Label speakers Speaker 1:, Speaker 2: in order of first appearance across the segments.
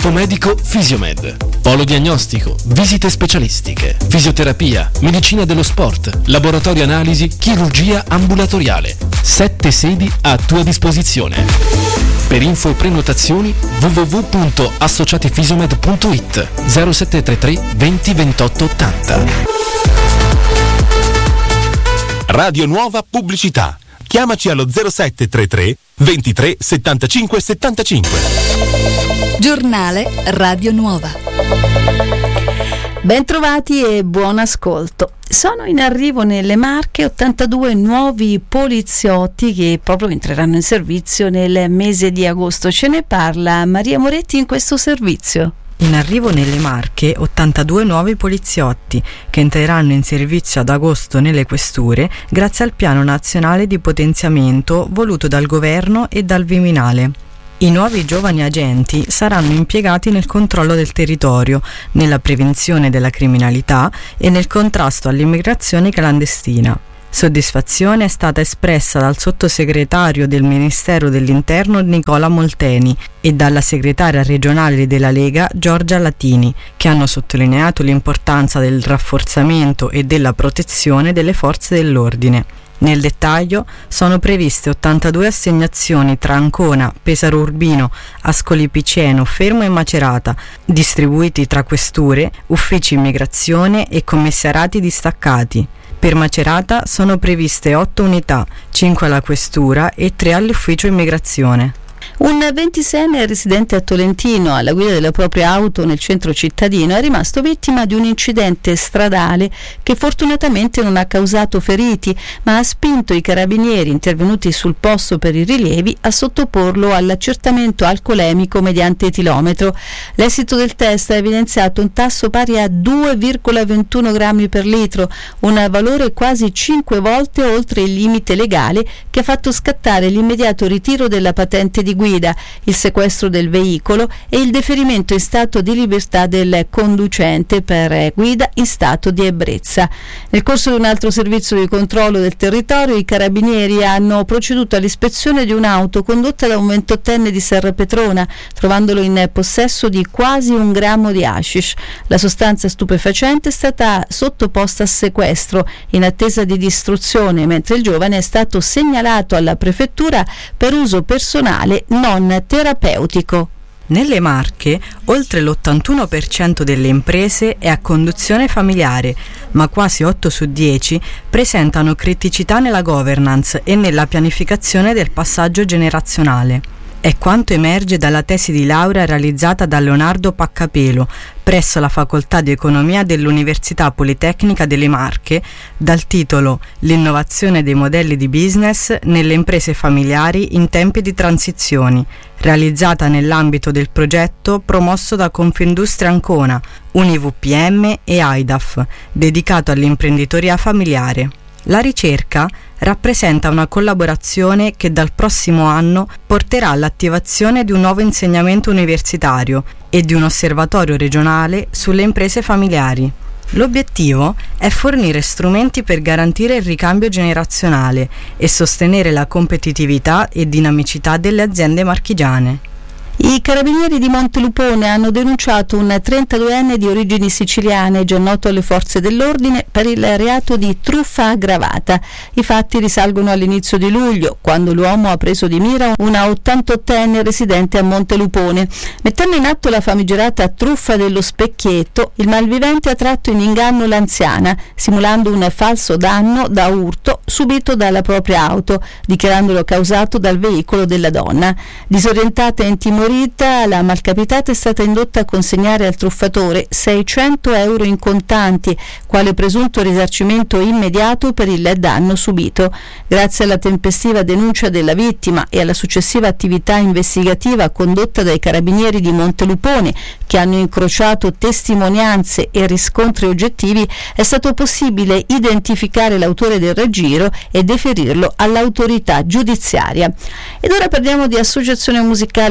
Speaker 1: Gruppo medico Fisiomed. Polo diagnostico, visite specialistiche, fisioterapia, medicina dello sport, laboratorio analisi, chirurgia ambulatoriale. 7 sedi a tua disposizione. Per info e prenotazioni www.associatifisiomed.it 0733 20 28 80.
Speaker 2: Radio Nuova Pubblicità. Chiamaci allo 0733 23 75 75.
Speaker 3: Giornale Radio Nuova. Bentrovati e buon ascolto. Sono in arrivo nelle Marche 82 nuovi poliziotti che proprio entreranno in servizio nel mese di agosto. Ce ne parla Maria Moretti in questo servizio.
Speaker 4: In arrivo nelle Marche 82 nuovi poliziotti che entreranno in servizio ad agosto nelle questure grazie al piano nazionale di potenziamento voluto dal governo e dal Viminale. I nuovi giovani agenti saranno impiegati nel controllo del territorio, nella prevenzione della criminalità e nel contrasto all'immigrazione clandestina. Soddisfazione è stata espressa dal sottosegretario del Ministero dell'Interno Nicola Molteni e dalla segretaria regionale della Lega Giorgia Latini, che hanno sottolineato l'importanza del rafforzamento e della protezione delle forze dell'ordine. Nel dettaglio sono previste 82 assegnazioni tra Ancona, Pesaro Urbino, Ascoli Piceno, Fermo e Macerata, distribuiti tra questure, uffici immigrazione e commissariati distaccati. Per Macerata sono previste 8 unità, 5 alla questura e 3 all'ufficio immigrazione.
Speaker 3: Un 26enne residente a Tolentino, alla guida della propria auto nel centro cittadino, è rimasto vittima di un incidente stradale che fortunatamente non ha causato feriti, ma ha spinto i carabinieri intervenuti sul posto per i rilievi a sottoporlo all'accertamento alcolemico mediante etilometro. L'esito del test ha evidenziato un tasso pari a 2,21 grammi per litro, un valore quasi 5 volte oltre il limite legale che ha fatto scattare l'immediato ritiro della patente di guida, il sequestro del veicolo e il deferimento in stato di libertà del conducente per guida in stato di ebbrezza. Nel corso di un altro servizio di controllo del territorio, i carabinieri hanno proceduto all'ispezione di un'auto condotta da un 28enne di Serrapetrona, trovandolo in possesso di quasi 1 grammo di hashish. La sostanza stupefacente è stata sottoposta a sequestro in attesa di distruzione, mentre il giovane è stato segnalato alla prefettura per uso personale non terapeutico.
Speaker 4: Nelle Marche, oltre l'81% delle imprese è a conduzione familiare, ma quasi 8 su 10 presentano criticità nella governance e nella pianificazione del passaggio generazionale. È quanto emerge dalla tesi di laurea realizzata da Leonardo Paccapelo presso la Facoltà di Economia dell'Università Politecnica delle Marche, dal titolo L'innovazione dei modelli di business nelle imprese familiari in tempi di transizioni, realizzata nell'ambito del progetto promosso da Confindustria Ancona, UniVPM e AIDAF, dedicato all'imprenditoria familiare. La ricerca rappresenta una collaborazione che dal prossimo anno porterà all'attivazione di un nuovo insegnamento universitario e di un osservatorio regionale sulle imprese familiari. L'obiettivo è fornire strumenti per garantire il ricambio generazionale e sostenere la competitività e dinamicità delle aziende marchigiane.
Speaker 3: I carabinieri di Montelupone hanno denunciato un 32enne di origini siciliane, già noto alle forze dell'ordine, per il reato di truffa aggravata. I fatti risalgono all'inizio di luglio, quando l'uomo ha preso di mira una 88enne residente a Montelupone. Mettendo in atto la famigerata truffa dello specchietto, il malvivente ha tratto in inganno l'anziana, simulando un falso danno da urto subito dalla propria auto, dichiarandolo causato dal veicolo della donna. Disorientata e intimorita, la malcapitata è stata indotta a consegnare al truffatore 600 euro in contanti, quale presunto risarcimento immediato per il danno subito. Grazie alla tempestiva denuncia della vittima e alla successiva attività investigativa condotta dai carabinieri di Montelupone, che hanno incrociato testimonianze e riscontri oggettivi, è stato possibile identificare l'autore del raggiro e deferirlo all'autorità giudiziaria. Ed ora parliamo di associazione musicale appassionata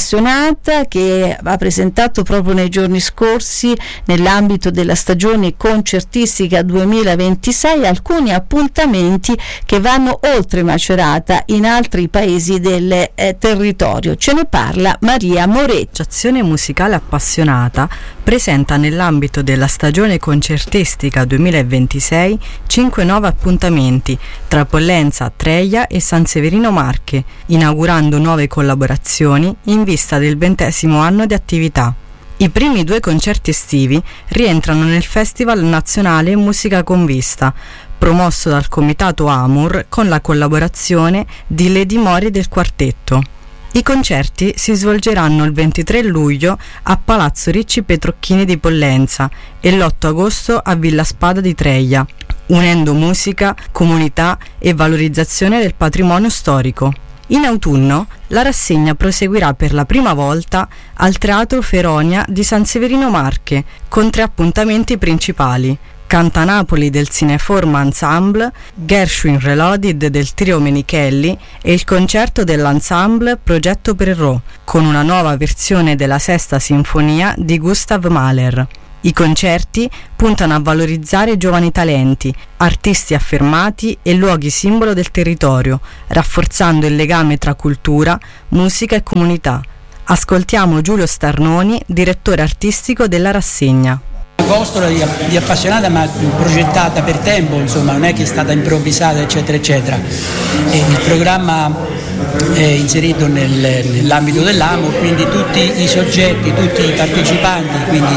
Speaker 3: Appassionata, che ha presentato proprio nei giorni scorsi, nell'ambito della stagione concertistica 2026, alcuni appuntamenti che vanno oltre Macerata in altri paesi del territorio. Ce ne parla Maria Moretti.
Speaker 4: L'associazione musicale Appassionata presenta nell'ambito della stagione concertistica 2026 5 nuovi appuntamenti tra Pollenza, Treia e San Severino Marche, inaugurando nuove collaborazioni in vista del 20° anno di attività. I primi 2 concerti estivi rientrano nel Festival Nazionale Musica con Vista, promosso dal Comitato Amur con la collaborazione di Lady Mori del Quartetto. I concerti si svolgeranno il 23 luglio a Palazzo Ricci Petrocchini di Pollenza e l'8 agosto a Villa Spada di Treia, unendo musica, comunità e valorizzazione del patrimonio storico. In autunno la rassegna proseguirà per la prima volta al Teatro Feronia di San Severino Marche con 3 appuntamenti principali: Canta Napoli del Cineforma Ensemble, Gershwin Reloaded del Trio Menichelli e il concerto dell'ensemble Progetto Perrault con una nuova versione della Sesta Sinfonia di Gustav Mahler. I concerti puntano a valorizzare giovani talenti, artisti affermati e luoghi simbolo del territorio, rafforzando il legame tra cultura, musica e comunità. Ascoltiamo Giulio Starnoni, direttore artistico della rassegna.
Speaker 5: Costola di Appassionata, ma progettata per tempo, insomma, non è che è stata improvvisata, eccetera eccetera. E il programma è inserito nell'ambito dell'AMO, quindi tutti i soggetti, tutti i partecipanti, quindi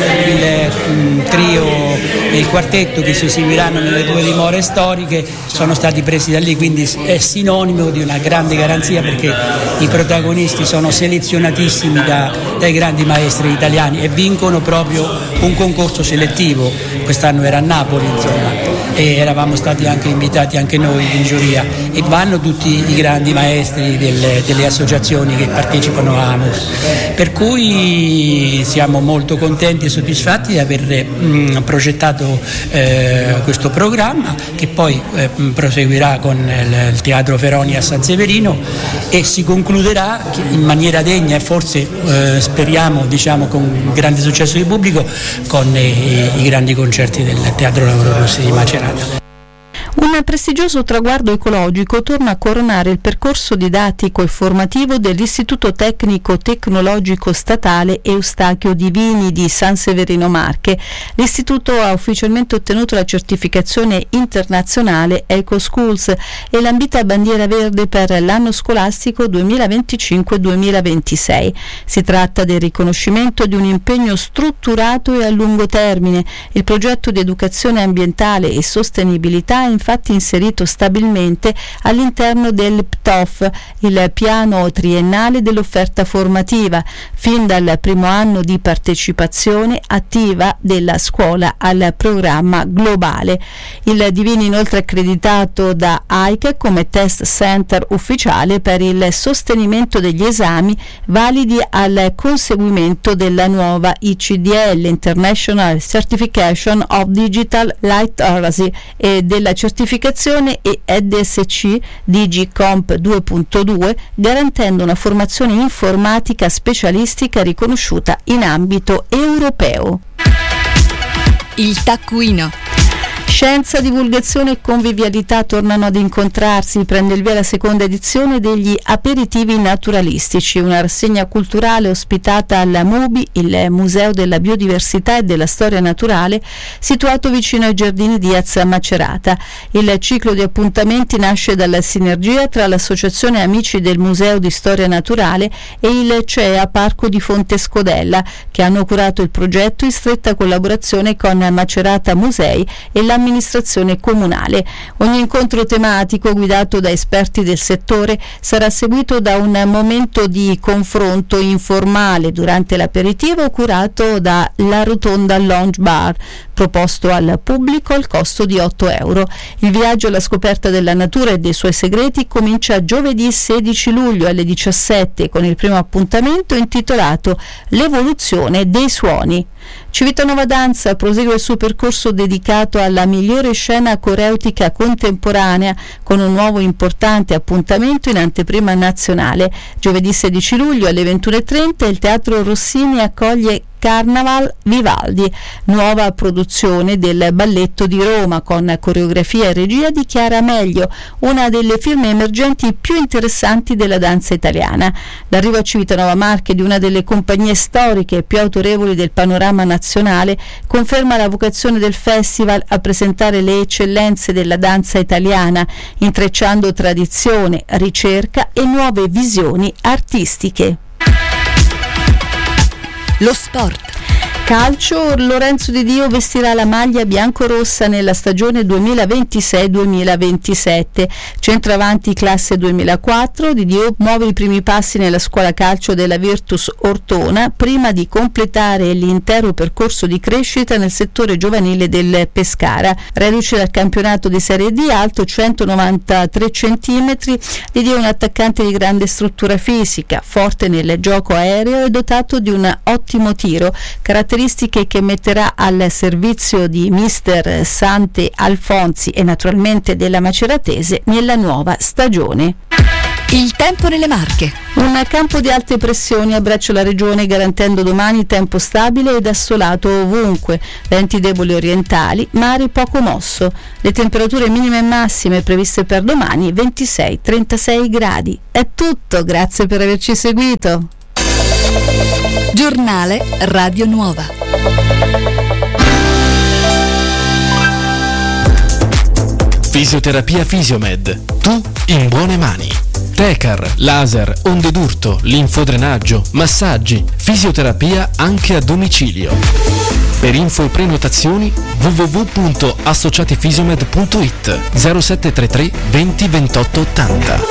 Speaker 5: il trio e il quartetto che si eseguiranno nelle 2 dimore storiche sono stati presi da lì, quindi è sinonimo di una grande garanzia, perché i protagonisti sono selezionatissimi dai grandi maestri italiani e vincono proprio un concorso selettivo. Quest'anno era a Napoli, insomma, e eravamo stati anche invitati anche noi in giuria, e vanno tutti i grandi maestri delle associazioni che partecipano a AMUR, per cui siamo molto contenti e soddisfatti di aver progettato questo programma, che poi proseguirà con il Teatro Feronia a San Severino e si concluderà in maniera degna e forse speriamo, diciamo, con grande successo di pubblico, con i grandi concerti del Teatro Lauro Rossi di Macerata.
Speaker 3: Un prestigioso traguardo ecologico torna a coronare il percorso didattico e formativo dell'Istituto Tecnico Tecnologico Statale Eustachio Divini di San Severino Marche. L'istituto ha ufficialmente ottenuto la certificazione internazionale EcoSchools e l'ambita bandiera verde per l'anno scolastico 2025-2026. Si tratta del riconoscimento di un impegno strutturato e a lungo termine. Il progetto di educazione ambientale e sostenibilità è infatti inserito stabilmente all'interno del PTOF, il piano triennale dell'offerta formativa, fin dal primo anno di partecipazione attiva della scuola al programma globale. Il Divini inoltre è accreditato da AIC come test center ufficiale per il sostenimento degli esami validi al conseguimento della nuova ICDL, International Certification of Digital Literacy, e della certificazione EDSC DigiComp 2.2, garantendo una formazione informatica specialistica riconosciuta in ambito europeo.
Speaker 6: Il taccuino.
Speaker 3: Scienza, divulgazione e convivialità tornano ad incontrarsi. Prende il via la seconda edizione degli Aperitivi Naturalistici, una rassegna culturale ospitata alla MUBI, il Museo della Biodiversità e della Storia Naturale, situato vicino ai Giardini Diaz a Macerata. Il ciclo di appuntamenti nasce dalla sinergia tra l'Associazione Amici del Museo di Storia Naturale e il CEA Parco di Fonte Scodella, che hanno curato il progetto in stretta collaborazione con Macerata Musei e l'amministrazione comunale. Ogni incontro tematico guidato da esperti del settore sarà seguito da un momento di confronto informale durante l'aperitivo curato da La Rotonda Lounge Bar, proposto al pubblico al costo di 8 euro. Il viaggio alla scoperta della natura e dei suoi segreti comincia giovedì 16 luglio alle 17 con il primo appuntamento intitolato L'evoluzione dei suoni. Civitanova Danza prosegue il suo percorso dedicato alla migliore scena coreutica contemporanea con un nuovo importante appuntamento in anteprima nazionale. Giovedì 16 luglio alle 21:30 il Teatro Rossini accoglie Carnaval Vivaldi, nuova produzione del Balletto di Roma con coreografia e regia di Chiara Meglio, una delle firme emergenti più interessanti della danza italiana. L'arrivo a Civitanova Marche di una delle compagnie storiche e più autorevoli del panorama nazionale conferma la vocazione del festival a presentare le eccellenze della danza italiana, intrecciando tradizione, ricerca e nuove visioni artistiche.
Speaker 6: Lo sport.
Speaker 3: Calcio, Lorenzo Di Dio vestirà la maglia biancorossa nella stagione 2026-2027. Centravanti classe 2004, Di Dio muove i primi passi nella scuola calcio della Virtus Ortona prima di completare l'intero percorso di crescita nel settore giovanile del Pescara. Reduce dal campionato di Serie D, alto 193 cm, Di Dio è un attaccante di grande struttura fisica, forte nel gioco aereo e dotato di un ottimo tiro, caratteristiche che metterà al servizio di mister Sante Alfonsi e naturalmente della Maceratese nella nuova stagione.
Speaker 6: Il tempo nelle Marche.
Speaker 3: Un campo di alte pressioni abbraccia la regione garantendo domani tempo stabile ed assolato ovunque, venti deboli orientali, mare poco mosso. Le temperature minime e massime previste per domani 26-36 gradi. È tutto, grazie per averci seguito.
Speaker 6: Giornale Radio Nuova.
Speaker 1: Fisioterapia Fisiomed. Tu in buone mani. Tecar, laser, onde d'urto, linfodrenaggio, massaggi, fisioterapia anche a domicilio. Per info e prenotazioni www.associatifisiomed.it 0733 20 28 80.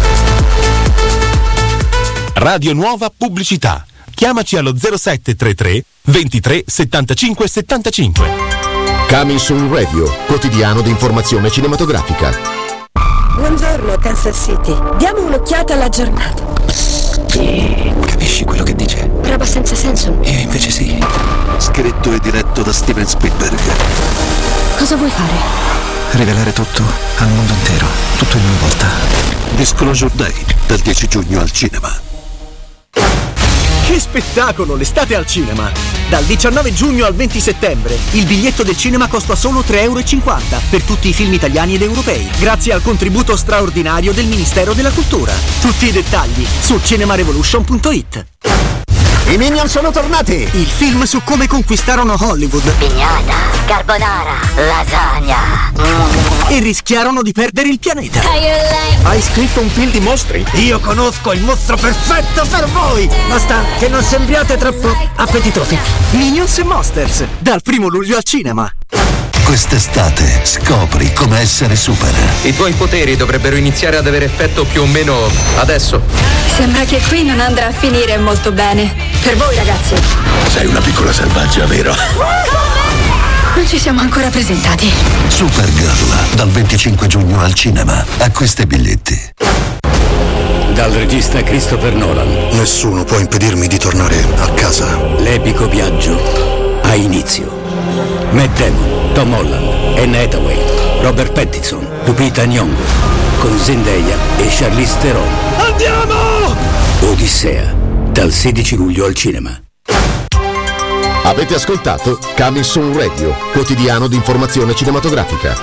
Speaker 2: Radio Nuova Pubblicità. Chiamaci allo 0733 23 75 75.
Speaker 7: Coming Soon Radio, quotidiano di informazione cinematografica.
Speaker 8: Buongiorno Kansas City, diamo un'occhiata alla giornata.
Speaker 9: Capisci quello che dice?
Speaker 8: Roba senza senso.
Speaker 9: Io invece sì.
Speaker 10: Scritto e diretto da Steven Spielberg.
Speaker 8: Cosa vuoi fare?
Speaker 9: Rivelare tutto al mondo intero, tutto in una volta.
Speaker 10: Disclosure Day, dal 10 giugno al cinema.
Speaker 11: Che spettacolo, l'estate al cinema! Dal 19 giugno al 20 settembre il biglietto del cinema costa solo €3,50 per tutti i film italiani ed europei, grazie al contributo straordinario del Ministero della Cultura. Tutti i dettagli su cinemarevolution.it. I Minion sono tornati! Il film su come conquistarono Hollywood.
Speaker 12: Pignata, carbonara, lasagna.
Speaker 11: E rischiarono di perdere il pianeta. Hai scritto un film di mostri? Io conosco il mostro perfetto per voi! Basta che non sembriate troppo appetitosi. Minions e Monsters, dal 1 luglio al cinema.
Speaker 10: Quest'estate scopri come essere super.
Speaker 13: I tuoi poteri dovrebbero iniziare ad avere effetto più o meno adesso.
Speaker 8: Sembra che qui non andrà a finire molto bene. Per voi ragazzi.
Speaker 10: Sei una piccola selvaggia, vero?
Speaker 8: Non ci siamo ancora presentati.
Speaker 10: Supergirl, dal 25 giugno al cinema. Acquista i biglietti.
Speaker 14: Dal regista Christopher Nolan.
Speaker 10: Nessuno può impedirmi di tornare a casa.
Speaker 14: L'epico viaggio ha inizio. Matt Damon, Tom Holland, Anne Hathaway, Robert Pattinson, Lupita Nyong'o, con Zendaya e Charlize Theron.
Speaker 11: Andiamo!
Speaker 14: Odissea, dal 16 luglio al cinema.
Speaker 7: Avete ascoltato Coming Soon Radio, quotidiano di informazione cinematografica.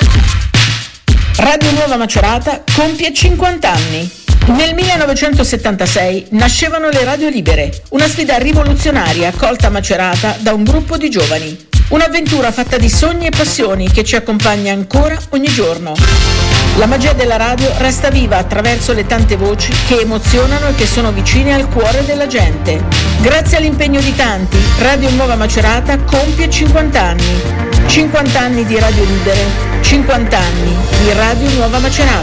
Speaker 15: Radio Nuova Macerata compie 50 anni. Nel 1976 nascevano le Radio Libere, una sfida rivoluzionaria accolta a Macerata da un gruppo di giovani. Un'avventura fatta di sogni e passioni che ci accompagna ancora ogni giorno. La magia della radio resta viva attraverso le tante voci che emozionano e che sono vicine al cuore della gente. Grazie all'impegno di tanti, Radio Nuova Macerata compie 50 anni. 50 anni di Radio Libere, 50 anni di Radio Nuova Macerata.